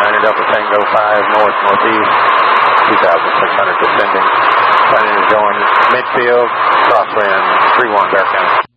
9 Delta Tango 5 north northeast, 2,600 descending. Running is going midfield, crosswind 31 Bear County.